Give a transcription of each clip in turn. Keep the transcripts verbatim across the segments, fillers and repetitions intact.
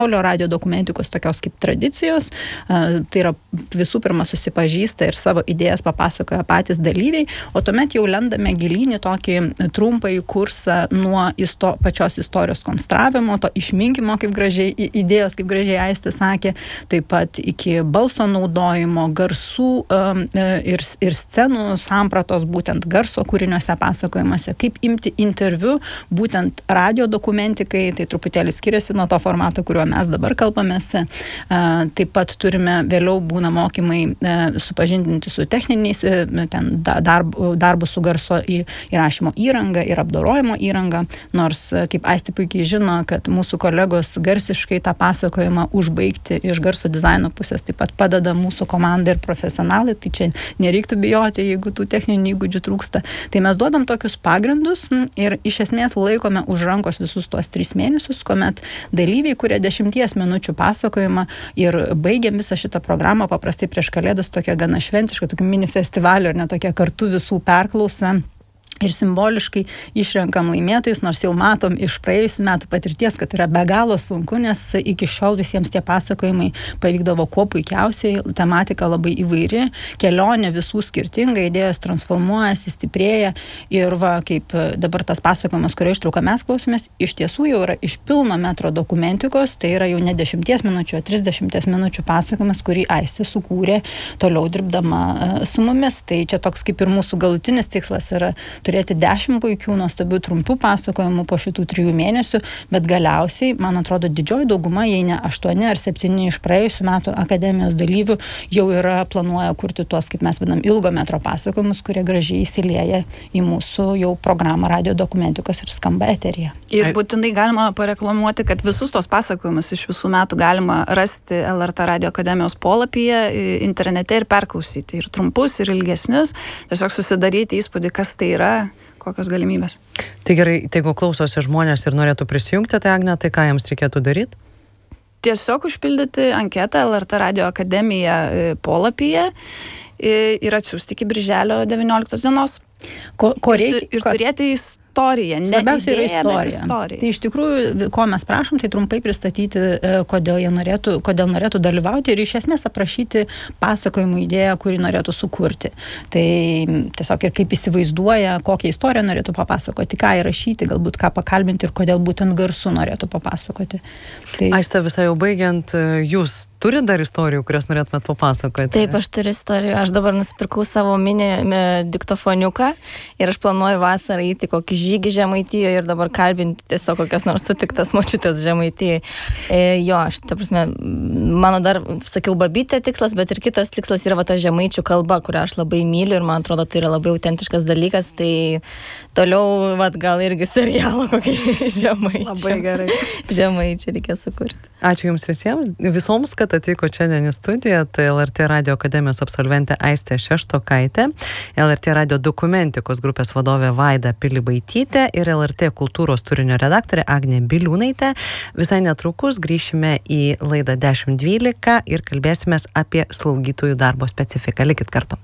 radio dokumentikos tokios kaip tradicijos, tai yra visų pirma susipažįsta ir savo idėjas papasakoja patys dalyviai, o tuomet jau lendame gilyn į tokį trumpąjį kursą nuo isto, pačios istorijos konstravimo, to išminkimo, kaip gražiai, idėjos, kaip gražiai Aistė sakė, taip pat iki balso naudojimo, garsų um, ir, ir scenų sampratos, būtent garso kūriniuose pasakojimuose, kaip imti interviu, būtent radio dokumentikai, tai truputėlį skiriasi nuo to formato, kuriuo mes dabar kalbamės. Taip pat turime vėliau būna mokymai supažindinti su techniniais, ten darbu, darbu su garso įrašymo įranga ir apdorojimo įranga, nors, kaip Aistė puikiai žino, kad mūsų kolegos garsiškai tą pasakojimą užbaigti iš garso dizaino pusės taip pat padeda mūsų komanda ir profesionalai, tai čia nereiktų bijoti, jeigu tų techninių įgūdžių trūksta. Tai mes duodam tokius pagrindus ir iš esmės laikome už rankos visus tuos tris mėnesius, kuomet dalyviai, kurie dešimties minučių pasakojimą ir baigiam visą šitą programą paprastai prieš Kalėdas tokia gana šventiška, tokia mini festivalio ir netokia kartu visų perklausa. Ir simboliškai išrenkam laimėtojus, nors jau matom iš praėjusių metų patirties, kad yra be galo sunku, nes iki šiol visiems tie pasakojimai pavykdavo kuo puikiausiai, tematika labai įvairi, kelionė visų skirtinga, idėjos transformuojasi, stiprėja ir va, kaip dabar tas pasakojimas, kurio ištrauką mes klausomės, iš tiesų jau yra iš pilno metro dokumentikos, tai yra jau ne dešimties minučių, o trisdešimties minučių pasakojimas, kurį Aistė sukūrė toliau dirbdama su mumis. Tai čia toks kaip ir mūsų galutinis tikslas yra turėti dešimt puikių, nuostabių trumpų pasakojimų po šitų trijų mėnesių, bet galiausiai, man atrodo, didžioji dauguma, jei ne aštuoni ar septyni iš praėjusių metų akademijos dalyvių, jau yra planuoja kurti tuos, kaip mes vadinam, ilgo metro pasakojimus, kurie gražiai įsilieja į mūsų jau programą radio dokumentikos ir skamba eteryje. Ir būtinai galima pareklamuoti, kad visus tos pasakojimus iš visų metų galima rasti L R T Radio akademijos polapyje, internete ir perklausyti, ir trumpus, ir ilgesnius, tiesiog susidaryti įspūdį, kas tai yra, kokios galimybės. Tai gerai, tai jeigu klausosi žmonės ir norėtų prisijungti, tai Agne, tai ką jiems reikėtų daryti? Tiesiog užpildyti anketą L R T Radio akademija polapyje ir atsiųsti iki birželio devynioliktos dienos. Ko, ko reikia? Ir, ir turėti istoriją, ne Svarbiausia yra idėją, bet istoriją. Tai iš tikrųjų, ko mes prašom, tai trumpai pristatyti, kodėl jie norėtų, kodėl norėtų dalyvauti ir iš esmės aprašyti pasakojimų idėją, kurį norėtų sukurti. Tai tiesiog ir kaip įsivaizduoja, kokią istoriją norėtų papasakoti, ką įrašyti, galbūt ką pakalbinti ir kodėl būtent garsu norėtų papasakoti. Tai... Aiste, visai jau baigiant, jūs turite dar istorijų, kurias norėtumėt papasakoti? Taip, aš turiu istorijų. Aš dabar nusipirkau savo mini diktofoniuką ir aš planuoju vasarą įti kokį žygį Žemaitijoje ir dabar kalbinti tiesiog kokias nors sutiktas močiutės Žemaitijoje. E, jo, aš, ta prasme, mano dar, sakiau, babytė tikslas, bet ir kitas tikslas yra va ta žemaičių kalba, kurią aš labai myliu ir man atrodo, tai yra labai autentiškas dalykas, tai toliau, va, gal irgi serialą kokį žemaičių. Labai gerai. Žemaičių reikia sukurti. Ačiū Jums visiems, visoms, kad atvyko šiandien į studiją. Tai L R T Radio akademijos absolventė Aistė Šeštokaitė, L R T Radio dokumentikos grupės vadovė Vaida Pilibaitytė ir L R T kultūros turinio redaktorė Agnė Biliūnaitė. Visai netrukus grįšime į laidą dešimt dvylika ir kalbėsimės apie slaugytojų darbo specifiką. Likit kartu.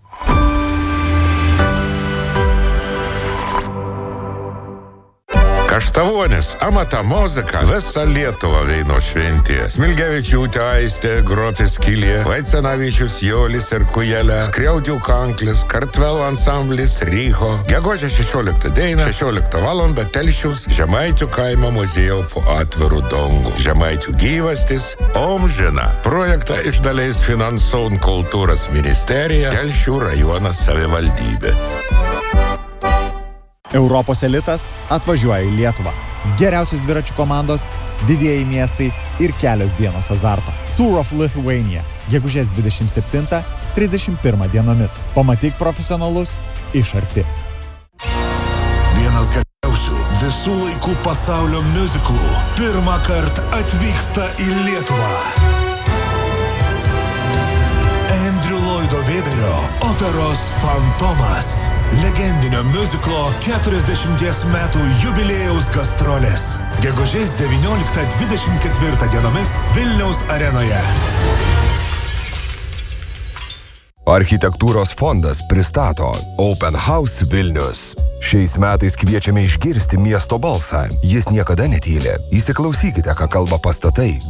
Kaštavonis, amata muzika, visa Lietuva veino šventė. Smilgevičiūtė Aistė, Gropės Kilė, Vaicenavičius Jolis ir Kujelė, Skriaudžių Kanklis, Kartvelų ansamblis Ryho. Gegužę šešioliktą dieną, šešioliktą valandą Telšiaus Žemaičių kaimo muziejų po atvirų dangų. Žemaičių gyvastis Omžina. Projektą iš dalies finansuoja kultūros ministerija, Telšių rajono savivaldybė. Europos elitas atvažiuoja į Lietuvą. Geriausios dviračių komandos, didieji miestai ir kelios dienos azarto. Tour of Lithuania. Gegužės dvidešimt septintą trisdešimt pirmą dienomis. Pamatyk profesionalus iš arti. Vienas geriausių visų laikų pasaulio miuziklų pirmą kartą atvyksta į Lietuvą. Andrew Lloydo Webberio operos Fantomas. Legendinio miuziklo keturiasdešimties metų jubiliejaus gastrolės. Gegužės devynioliktą dvidešimt ketvirtą dienomis Vilniaus arenoje. Architektūros fondas pristato Open House Vilnius. Šiais metais kviečiame išgirsti miesto balsą. Jis niekada netyli. Įsiklausykite, ką kalba pastatai,